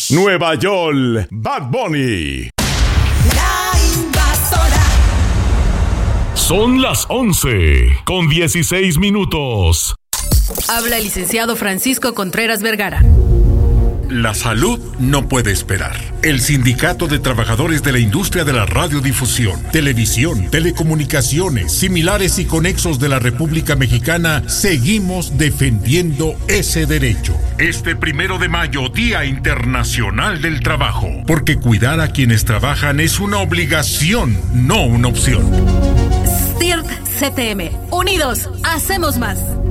Nueva York, Bad Bunny. La Invasora. Son las 11:16. Habla el licenciado Francisco Contreras Vergara. La salud no puede esperar. El Sindicato de Trabajadores de la Industria de la Radiodifusión, Televisión, Telecomunicaciones, similares y conexos de la República Mexicana, seguimos defendiendo ese derecho. Este 1 de mayo, Día Internacional del Trabajo, porque cuidar a quienes trabajan es una obligación, no una opción. STIRT CTM. Unidos, hacemos más.